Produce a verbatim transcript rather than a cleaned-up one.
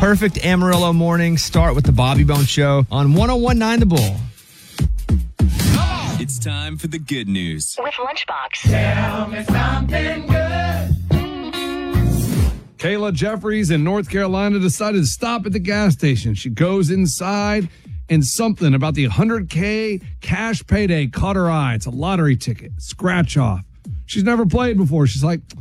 perfect Amarillo morning. Start with the Bobby Bone Show on one oh one point nine The Bull. It's time for the good news with Lunchbox. Tell me something good. Kayla Jeffries in North Carolina decided to stop at the gas station. She goes inside, and something about the one hundred K cash payday caught her eye. It's a lottery ticket, scratch off. She's never played before. She's like,